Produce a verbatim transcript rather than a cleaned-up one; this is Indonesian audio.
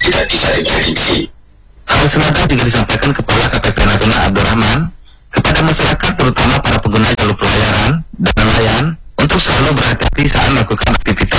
tidak bisa diprediksi. Hal senada juga disampaikan Kepala K P P Natuna Abdurrahman kepada masyarakat terutama para pengguna jalur pelayaran dan nelayan untuk selalu berhati-hati saat melakukan aktivitas